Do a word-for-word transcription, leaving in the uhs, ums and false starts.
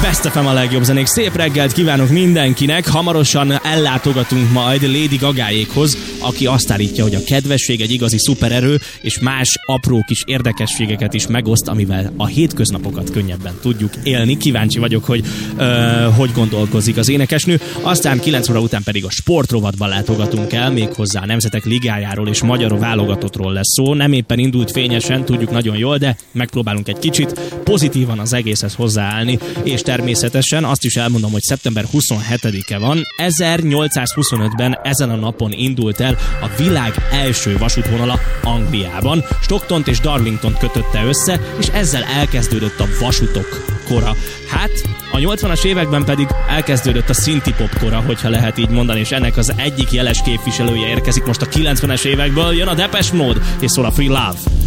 Best ef em a legjobb zenék. Szép reggelt kívánok mindenkinek. Hamarosan ellátogatunk majd Lady Gagáékhoz, aki azt állítja, hogy a kedvesség egy igazi szupererő, és más apró kis érdekességeket is megoszt, amivel a hétköznapokat könnyebben tudjuk élni. Kíváncsi vagyok, hogy uh, hogy gondolkozik az énekesnő. Aztán kilenc óra után pedig a sportrovatban látogatunk el, méghozzá a Nemzetek Ligájáról és magyar válogatottról lesz szó. Nem éppen indult fényesen, tudjuk nagyon jól, de megpróbálunk egy kicsit pozitívan az egészhez hozzáállni, és természetesen azt is elmondom, hogy szeptember huszonhetedike van. ezernyolcszázhuszonötben ezen a napon indult el a világ első vasútvonala Angliában. Stocktont és Darlingtont kötötte össze, és ezzel elkezdődött a vasutok kora. Hát, a nyolcvanas években pedig elkezdődött a synthie-pop kora, hogyha lehet így mondani, és ennek az egyik jeles képviselője érkezik most a kilencvenes évekből. Jön a Depeche Mode, és szól a Free Love.